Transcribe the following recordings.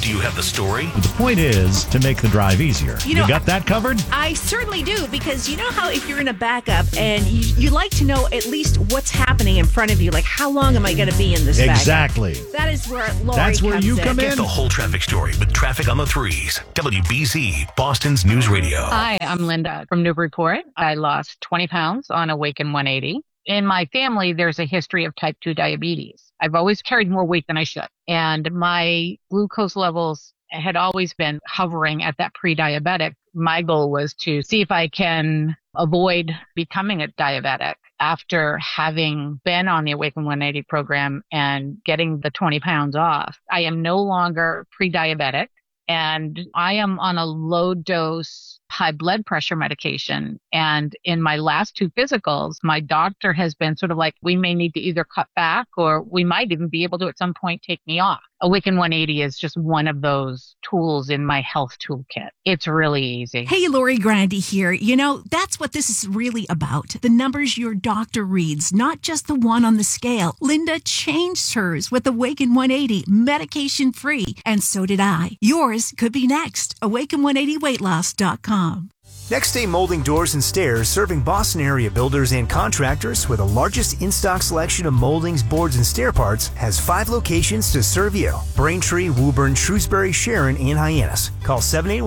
Do you have the story? The point is to make the drive easier. You got that covered? I certainly do, because you know how if you're in a backup and you like to know at least what's happening in front of you, like how long am I going to be in this Exactly. backup? That is where Lori That's where comes you in. come in. Get the whole traffic story with Traffic on the Threes. WBZ, Boston's News Radio. Hi, I'm Linda from Newburyport. I lost 20 pounds on Awaken 180. In my family, there's a history of type 2 diabetes. I've always carried more weight than I should. And my glucose levels had always been hovering at that pre-diabetic. My goal was to see if I can avoid becoming a diabetic after having been on the Awaken 180 program and getting the 20 pounds off. I am no longer pre-diabetic, and I am on a low dose high blood pressure medication. And in my last two physicals, my doctor has been sort of like, we may need to either cut back or we might even be able to at some point take me off. Awaken 180 is just one of those tools in my health toolkit. It's really easy. Hey, Lori Grandy here. You know, that's what this is really about. The numbers your doctor reads, not just the one on the scale. Linda changed hers with Awaken 180, medication free. And so did I. Yours could be next. Awaken180weightloss.com. Next Day Molding Doors and Stairs, serving Boston area builders and contractors with the largest in-stock selection of moldings, boards, and stair parts, has 5 locations to serve you. Braintree, Woburn, Shrewsbury, Sharon, and Hyannis. Call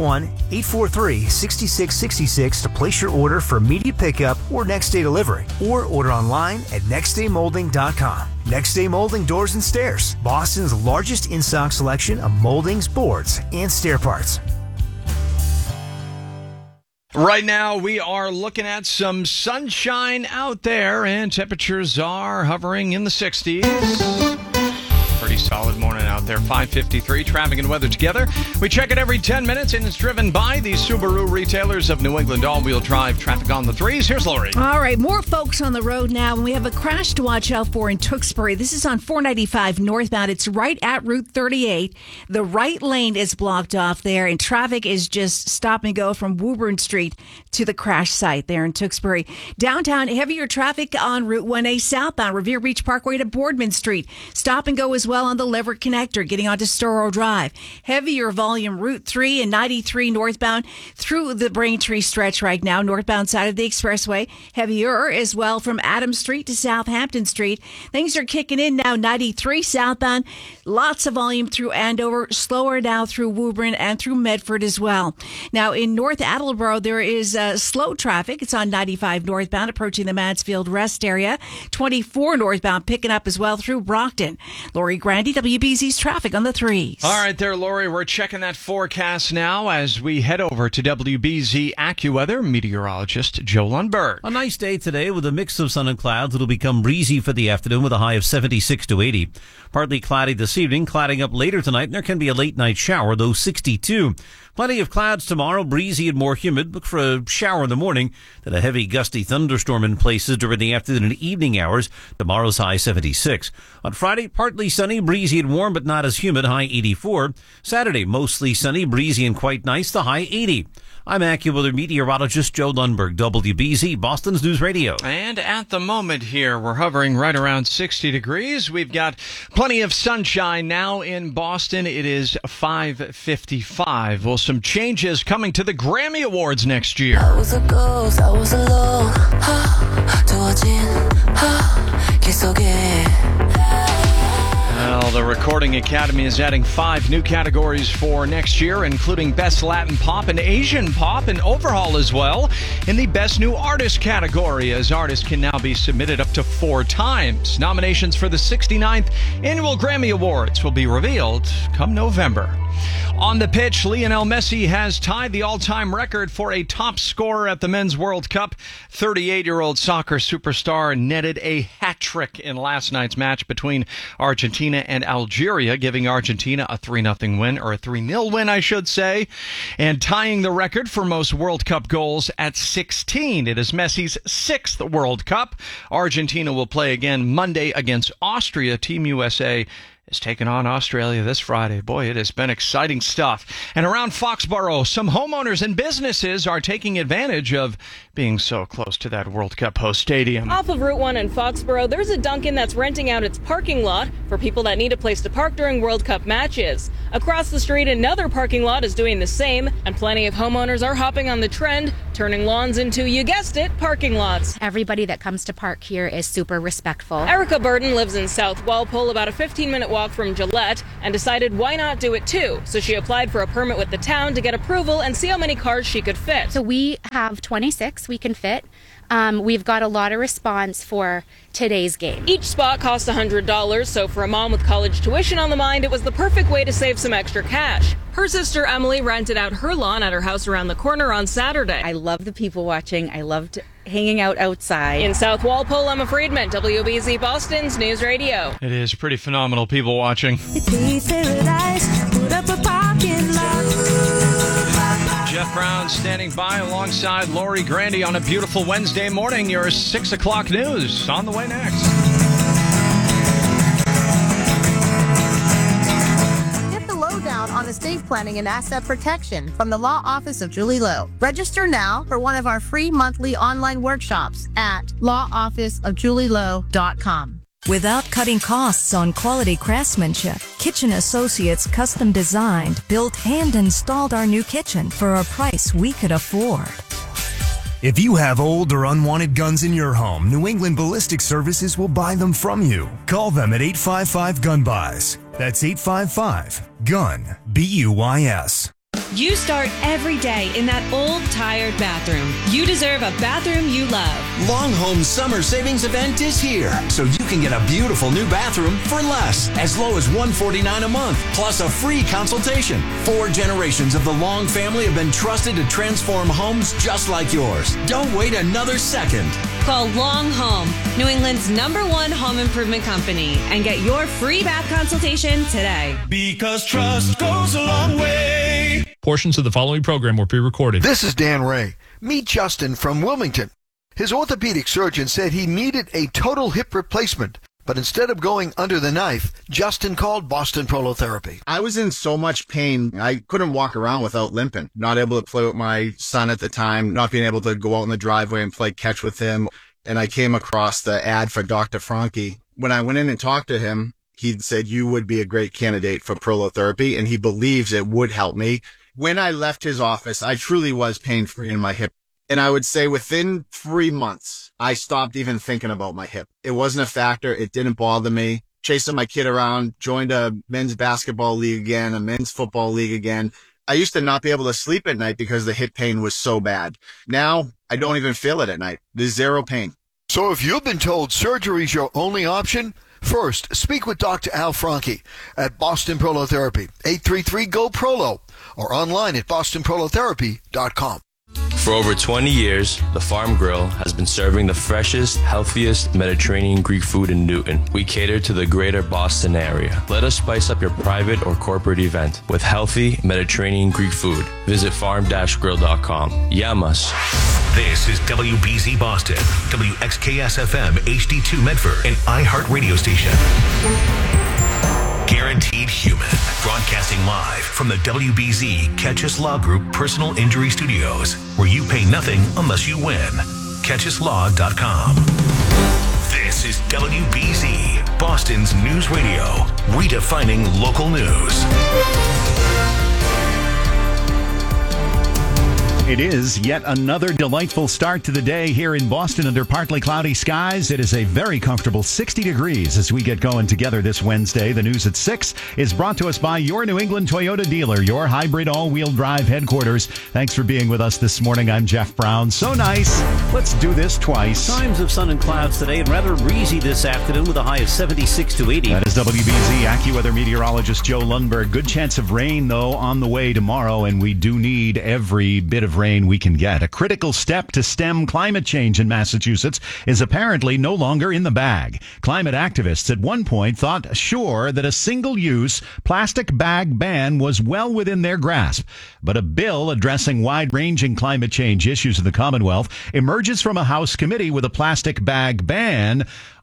781-843-6666 to place your order for immediate pickup or next day delivery, or order online at nextdaymolding.com. Next Day Molding Doors and Stairs, Boston's largest in-stock selection of moldings, boards, and stair parts. Right now, we are looking at some sunshine out there, and temperatures are hovering in the 60s. Pretty solid morning out there. 5:53, traffic and weather together. We check it every 10 minutes, and it's driven by the Subaru retailers of New England. All-wheel drive traffic on the Threes. Here's Lori. All right, more folks on the road now, and we have a crash to watch out for in Tewksbury. This is on 495 northbound. It's right at Route 38. The right lane is blocked off there, and traffic is just stop and go from Woburn Street to the crash site there in Tewksbury. Downtown, heavier traffic on Route 1A southbound, Revere Beach Parkway to Boardman Street. Stop and go as well on the Leverett Connector, getting onto Storrow Drive. Heavier volume Route 3 and 93 northbound through the Braintree stretch right now, northbound side of the expressway. Heavier as well from Adams Street to Southampton Street. Things are kicking in now, 93 southbound. Lots of volume through Andover, slower now through Woburn and through Medford as well. Now in North Attleboro, there is slow traffic. It's on 95 northbound approaching the Mansfield Rest area. 24 northbound picking up as well through Brockton. Lori Grandy, WBZ's traffic on the Threes. All right there, Lori. We're checking that forecast now as we head over to WBZ AccuWeather meteorologist Joe Lundberg. A nice day today with a mix of sun and clouds. It'll become breezy for the afternoon with a high of 76 to 80. Partly cloudy this evening, clouding up later tonight, and there can be a late night shower, though 62. Plenty of clouds tomorrow, breezy and more humid. Look for a shower in the morning, then a heavy gusty thunderstorm in places during the afternoon and evening hours. Tomorrow's high 76. On Friday, partly sunny, breezy and warm, but not as humid, high 84. Saturday, mostly sunny, breezy and quite nice, the high 80. I'm AccuWeather meteorologist Joe Lundberg, WBZ, Boston's News Radio. And at the moment here, we're hovering right around 60 degrees. We've got plenty of sunshine now in Boston. It is 5:55. Well, some changes coming to the Grammy Awards next year. I was a ghost, I was alone. Well, the Recording Academy is adding 5 new categories for next year, including Best Latin Pop and Asian Pop, and overhaul as well in the Best New Artist category, as artists can now be submitted up to 4 times. Nominations for the 69th Annual Grammy Awards will be revealed come November. On the pitch, Lionel Messi has tied the all-time record for a top scorer at the Men's World Cup. 38-year-old soccer superstar netted a hat-trick in last night's match between Argentina and Algeria, giving Argentina a 3-0 win, or a 3-0 win, I should say, and tying the record for most World Cup goals at 16. It is Messi's 6th World Cup. Argentina will play again Monday against Austria. Team USA is taking on Australia this Friday. Boy, it has been exciting stuff. And around Foxborough, some homeowners and businesses are taking advantage of being so close to that World Cup host stadium. Off of Route 1 in Foxborough, there's a Dunkin' that's renting out its parking lot for people that need a place to park during World Cup matches. Across the street, another parking lot is doing the same, and plenty of homeowners are hopping on the trend, turning lawns into, you guessed it, parking lots. Everybody that comes to park here is super respectful. Erica Burton lives in South Walpole, about a 15-minute walk from Gillette, and decided why not do it too. So she applied for a permit with the town to get approval and see how many cars she could fit. So we have 26 we can fit. We've got a lot of response for today's game. Each spot costs $100, so for a mom with college tuition on the mind, it was the perfect way to save some extra cash. Her sister Emily rented out her lawn at her house around the corner on Saturday. I love the people watching. I loved hanging out outside. In South Walpole, Emma Friedman, WBZ Boston's News Radio. It is pretty phenomenal people watching. Jeff Brown standing by alongside Lori Grandy on a beautiful Wednesday morning. Your 6 o'clock news on the way next. Get the lowdown on estate planning and asset protection from the Law Office of Julie Lowe. Register now for one of our free monthly online workshops at lawofficeofjulielowe.com. Without cutting costs on quality craftsmanship, Kitchen Associates custom designed, built, and installed our new kitchen for a price we could afford. If you have old or unwanted guns in your home, New England Ballistic Services will buy them from you. Call them at 855-GUN-BUYS. That's 855-GUN-BUYS. You start every day in that old, tired bathroom. You deserve a bathroom you love. Long Home Summer Savings Event is here, so you can get a beautiful new bathroom for less, as low as $149 a month, plus a free consultation. 4 generations of the Long family have been trusted to transform homes just like yours. Don't wait another second. Call Long Home, New England's #1 home improvement company, and get your free bath consultation today. Because trust goes a long way. Portions of the following program were pre-recorded. This is Dan Ray. Meet Justin from Wilmington. His orthopedic surgeon said he needed a total hip replacement, but instead of going under the knife, Justin called Boston Prolotherapy. I was in so much pain, I couldn't walk around without limping. Not able to play with my son at the time, not being able to go out in the driveway and play catch with him. And I came across the ad for Dr. Franke. When I went in and talked to him, he said, you would be a great candidate for prolotherapy, and he believes it would help me. When I left his office, I truly was pain-free in my hip. And I would say within 3 months, I stopped even thinking about my hip. It wasn't a factor. It didn't bother me. Chasing my kid around, joined a men's basketball league again, a men's football league again. I used to not be able to sleep at night because the hip pain was so bad. Now, I don't even feel it at night. There's zero pain. So if you've been told surgery is your only option, first, speak with Dr. Al Franke at Boston Prolotherapy, 833-GO-PROLO, or online at bostonprolotherapy.com. For over 20 years, the Farm Grill has been serving the freshest, healthiest Mediterranean Greek food in Newton. We cater to the greater Boston area. Let us spice up your private or corporate event with healthy Mediterranean Greek food. Visit farm-grill.com. Yamas. This is WBZ Boston, WXKS-FM HD2 Medford, an iHeart radio station. Guaranteed Human, broadcasting live from the WBZ Catchus Law Group Personal Injury Studios, where you pay nothing unless you win. CatchusLaw.com. This is WBZ, Boston's news radio, redefining local news. It is yet another delightful start to the day here in Boston under partly cloudy skies. It is a very comfortable 60 degrees as we get going together this Wednesday. The news at 6 is brought to us by your New England Toyota dealer, your hybrid all-wheel drive headquarters. Thanks for being with us this morning. I'm Jeff Brown. So nice. Let's do this twice. Times of sun and clouds today and rather breezy this afternoon with a high of 76 to 80. That is WBZ AccuWeather meteorologist Joe Lundberg. Good chance of rain, though, on the way tomorrow, and we do need every bit of rain we can get. A critical step to stem climate change in Massachusetts is apparently no longer in the bag. Climate activists at one point thought sure that a single-use plastic bag ban was well within their grasp. But a bill addressing wide-ranging climate change issues in the Commonwealth emerges from a House committee with a plastic bag ban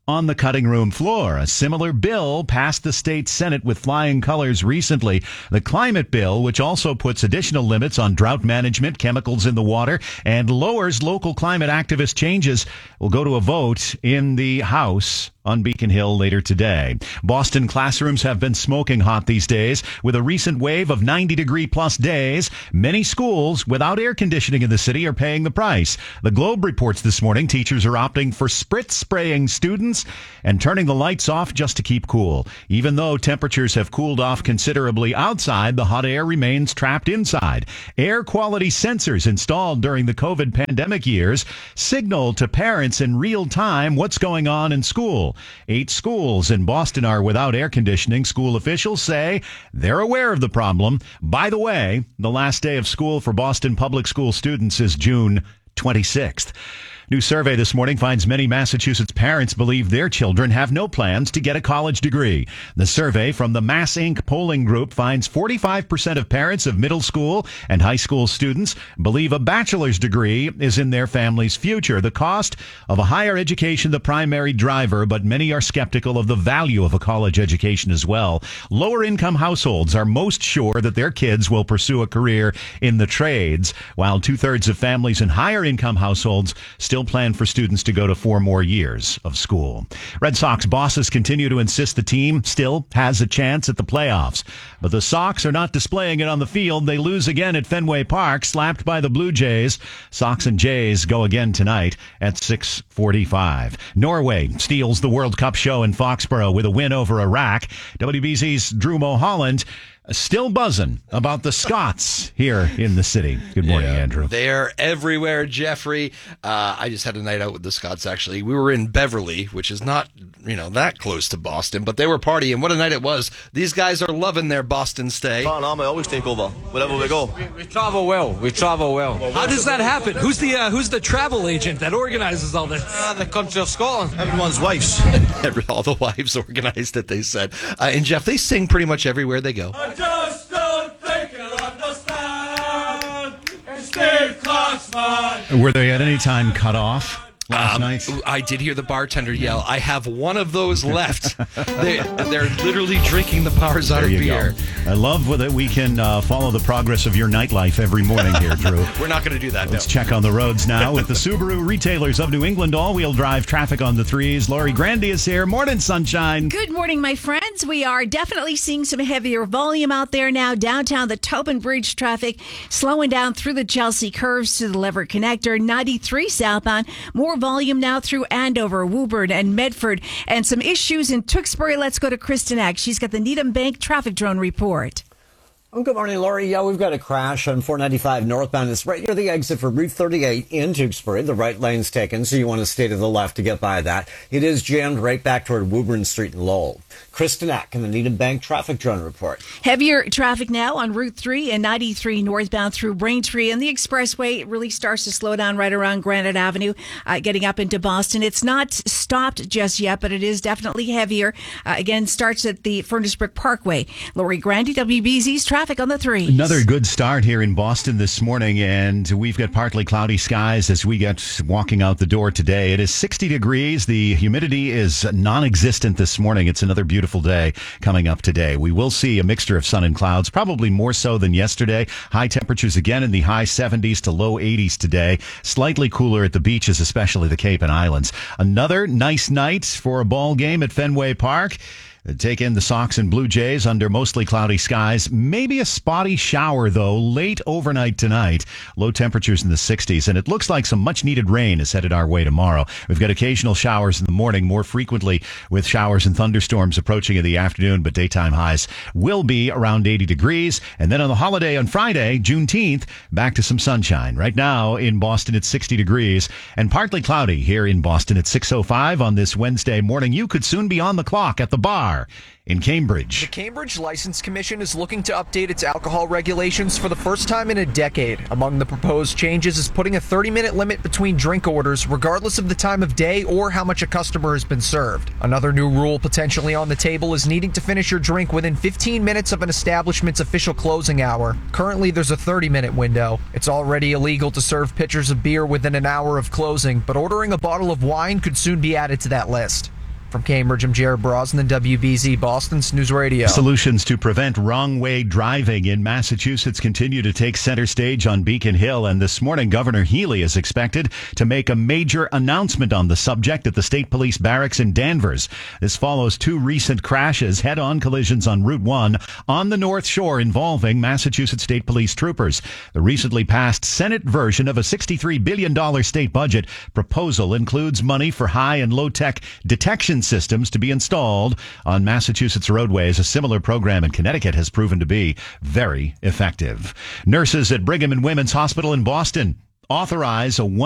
on the cutting room floor. A similar bill passed the state Senate with flying colors recently. The climate bill, which also puts additional limits on drought management, chemicals in the water, and lowers local climate activist changes, will go to a vote in the House on Beacon Hill later today. Boston classrooms have been smoking hot these days with a recent wave of 90-degree plus days. Many schools without air conditioning in the city are paying the price. The Globe reports this morning teachers are opting for spritz spraying students and turning the lights off just to keep cool. Even though temperatures have cooled off considerably outside, the hot air remains trapped inside. Air quality sensors installed during the COVID pandemic years signal to parents in real time what's going on in school. 8 schools in Boston are without air conditioning. School officials say they're aware of the problem. By the way, the last day of school for Boston public school students is June 26th. New survey this morning finds many Massachusetts parents believe their children have no plans to get a college degree. The survey from the Mass Inc. polling group finds 45% of parents of middle school and high school students believe a bachelor's degree is in their family's future. The cost of a higher education, the primary driver, but many are skeptical of the value of a college education as well. Lower income households are most sure that their kids will pursue a career in the trades, while 2/3 of families in higher income households still plan for students to go to 4 more years of school. Red Sox bosses continue to insist the team still has a chance at the playoffs. But the Sox are not displaying it on the field. They lose again at Fenway Park, slapped by the Blue Jays. Sox and Jays go again tonight at 6:45. Norway steals the World Cup show in Foxborough with a win over Iraq. WBZ's Drew Mulholland still buzzing about the Scots here in the city. Good morning, Andrew. They're everywhere, Jeffrey. I just had a night out with the Scots, actually. We were in Beverly, which is not, that close to Boston, but they were partying. What a night it was. These guys are loving their Boston stay. I always take over wherever we go. We travel well. How does that happen? Who's the travel agent that organizes all this? The country of Scotland. Everyone's wives. All the wives organized it, they said. And Jeff, they sing pretty much everywhere they go. Just don't think you'll understand. Steve Clarksman. Were they at any time cut off last night? I did hear the bartender yell, "I have one of those left." They're literally drinking the bars out of beer. Go. I love that we can follow the progress of your nightlife every morning here, Drew. We're not going to do that. Let's check on the roads now with the Subaru retailers of New England. All-wheel drive traffic on the 3s. Lori Grandy is here. Morning, sunshine. Good morning, my friends. We are definitely seeing some heavier volume out there now. Downtown, the Tobin Bridge traffic slowing down through the Chelsea curves to the Leverett Connector. 93 southbound. More volume now through Andover, Woburn, and Medford. And some issues in Tewksbury. Let's go to Kristen Eck. She's got the Needham Bank traffic drone report. Good morning, Laurie. Yeah, we've got a crash on 495 northbound. It's right near the exit for Route 38 in Tewksbury. The right lane's taken, so you want to stay to the left to get by that. It is jammed right back toward Woburn Street and Lowell. Kristen Eck in the Needham Bank traffic drone report. Heavier traffic now on Route 3 and 93 northbound through Braintree, and the expressway really starts to slow down right around Granite Avenue, getting up into Boston. It's not stopped just yet, but it is definitely heavier. Again, starts at the Furnace Brook Parkway. Lori Grandy, WBZ's traffic on the 3s. Another good start here in Boston this morning, and we've got partly cloudy skies as we get walking out the door today. It is 60 degrees. The humidity is non-existent this morning. It's another beautiful day coming up today. We will see a mixture of sun and clouds, probably more so than yesterday. High temperatures again in the high 70s to low 80s today. Slightly cooler at the beaches, especially the Cape and Islands. Another nice night for a ball game at Fenway Park. Take in the Sox and Blue Jays under mostly cloudy skies. Maybe a spotty shower, though, late overnight tonight. Low temperatures in the 60s, and it looks like some much-needed rain is headed our way tomorrow. We've got occasional showers in the morning, more frequently with showers and thunderstorms approaching in the afternoon, but daytime highs will be around 80 degrees. And then on the holiday on Friday, Juneteenth, back to some sunshine. Right now in Boston, it's 60 degrees and partly cloudy here in Boston at 6:05 on this Wednesday morning. You could soon be on the clock at the bar in Cambridge. The Cambridge License Commission is looking to update its alcohol regulations for the first time in a decade. Among the proposed changes is putting a 30-minute limit between drink orders, regardless of the time of day or how much a customer has been served. Another new rule potentially on the table is needing to finish your drink within 15 minutes of an establishment's official closing hour. Currently, there's a 30-minute window. It's already illegal to serve pitchers of beer within an hour of closing, but ordering a bottle of wine could soon be added to that list. From Cambridge, I'm Jared Brosnan, WBZ Boston's News Radio. Solutions to prevent wrong-way driving in Massachusetts continue to take center stage on Beacon Hill, and this morning Governor Healy is expected to make a major announcement on the subject at the State Police Barracks in Danvers. This follows two recent crashes, head-on collisions on Route 1 on the North Shore involving Massachusetts State Police troopers. The recently passed Senate version of a $63 billion state budget proposal includes money for high and low-tech detection systems to be installed on Massachusetts roadways. A similar program in Connecticut has proven to be very effective. Nurses at Brigham and Women's Hospital in Boston authorize a